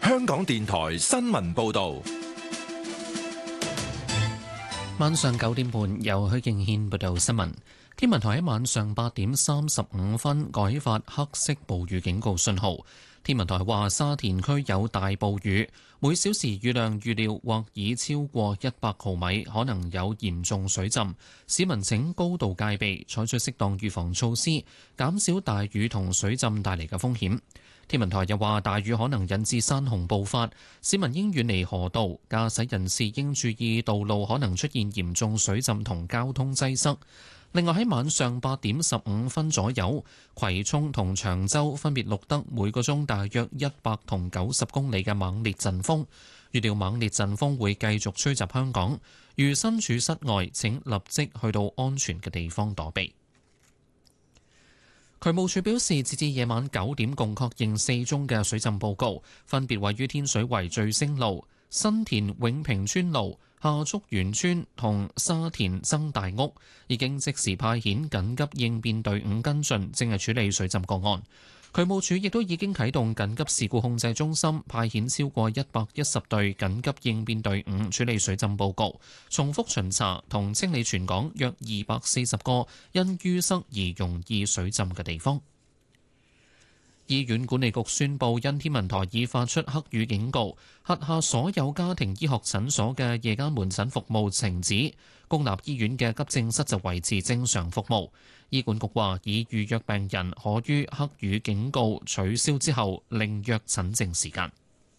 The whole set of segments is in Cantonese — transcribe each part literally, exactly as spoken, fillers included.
香港電台新聞報道。 晚上九點半，由許敬軒報道新聞。天文台喺晚上八點三十五分改發黑色暴雨警告信號。天文台話，沙田區有大暴雨，每小時雨量預料或已超過一百毫米，可能有嚴重水浸。市民請高度戒備，採取適當預防措施，減少大雨同水浸帶嚟嘅風險。天文台又話，大雨可能引致山洪暴發，市民應遠離河道，駕駛人士應注意道路可能出現嚴重水浸同交通擠塞。另外喺晚上八點十五分左右，葵涌同長洲分別錄得每個鐘大約一百同九十公里嘅猛烈陣風，預料猛烈陣風會繼續吹襲香港。如身處室外，請立即去到安全嘅地方躲避。渠務署表示，截至夜晚九點，共確認四宗嘅水浸報告，分別位於天水圍聚星路、新田永平村路、下竹園村同沙田曾大屋，已經即時派遣緊急應變隊伍跟進，正係處理水浸個案。渠務署亦都已經啟動緊急事故控制中心，派遣超過一百一十隊緊急應變隊伍處理水浸報告，重複巡查同清理全港約二百四十個因淤塞而容易水浸嘅地方。醫院管理局宣布，因天文台已發出黑雨警告，轄下所有家庭醫學診所嘅夜間門診服務停止，公立醫院嘅急症室就維持正常服務。醫管局話，已預約病人可於黑雨警告取消之後另約診症時間。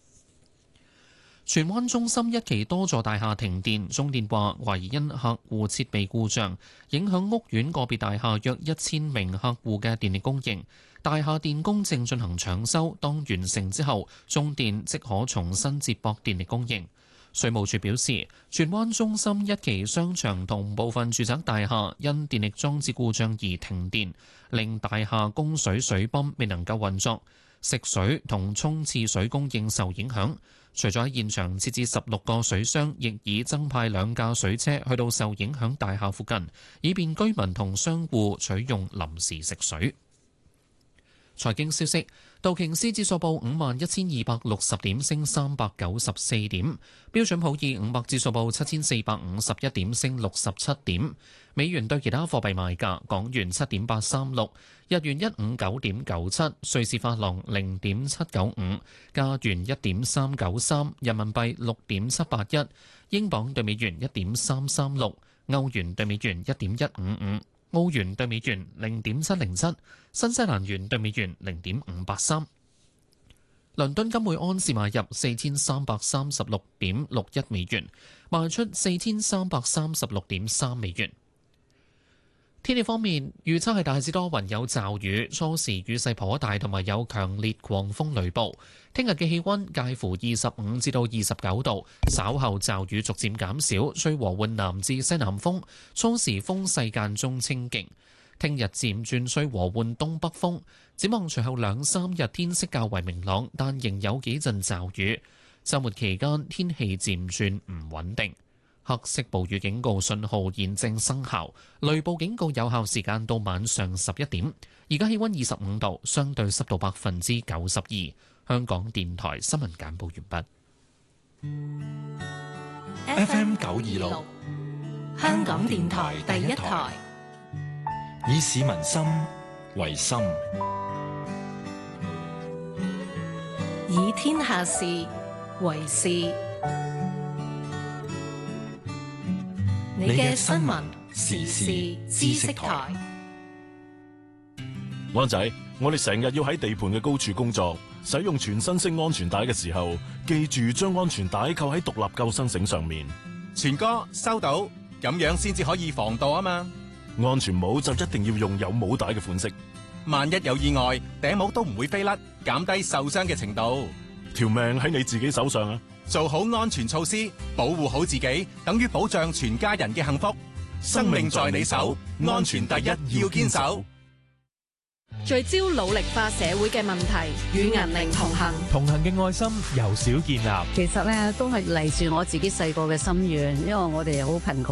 荃灣中心一期多座大廈停電，中電話懷疑因客戶設備故障，影響屋苑個別大廈約一千名客戶嘅電力供應。大廈電工正進行搶修，當完成之後，中電即可重新接駁電力供應。水務署表示，荃灣中心一期商場同部分住宅大廈因電力裝置故障而停電，令大廈供水水泵未能夠運作，食水同沖廁水供應受影響。除咗喺現場設置十六個水箱，亦已增派兩架水車去到受影響大廈附近，以便居民同商戶取用臨時食水。財經消息，道瓊斯指數報五萬一千二百六十點，升三百九十四點；標準普爾五百指數報七千四百五十一點，升六十七點。美元對其他貨幣賣價：港元七點八三六，日元一五九點九七，瑞士法郎零點七九五，加元一點三九三，人民幣六點七八一，英鎊對美元一點三三六，歐元對美元一點一五五。澳元對美元零點七零七，新西蘭元對美元零點五八三。倫敦金每安士買入四千三百三十六點六一美元，賣出四千三百三十六點三美元。天氣方面，預測係大致多雲有驟雨，初時雨勢頗大，同埋有強烈狂風雷暴。聽日嘅氣溫介乎二十五至到二十九度，稍後驟雨逐漸減少，吹和緩南至西南風，初時風勢間中清勁。聽日漸轉吹和緩東北風，展望隨後兩三日天色較為明朗，但仍有幾陣驟雨。週末期間天氣漸轉唔穩定。黑色暴雨警告信號現正生效，雷暴警告有效時間到晚上十一點。而家氣溫二十五度，相對濕度百分之九十二。香港電台新聞簡報完畢。F M 九二六， 香港電台第一台， 以市民心為心， 以天下事為事。你嘅新聞時事知識台。 安仔，我哋成日要喺地盤嘅高處工作，使用全身式安全帶嘅時候，記住將安全帶扣喺獨立救生繩上面。 全哥收到，咁樣先至可以防盜啊嘛。 安全帽就一定要用有帽帶嘅款式， 萬一有意外，頂帽都唔會飛甩，減低受傷嘅程度。 條命喺你自己手上啊！ 做好安全措施，保護好自己，等於保障全家人嘅幸福。生命在你手，安全第一，要堅守。 聚焦努力化社會嘅問題，與銀齡同行， 同行嘅愛心由少建立。 其實咧，都係嚟自我自己細個嘅心願，因為我哋好貧窮。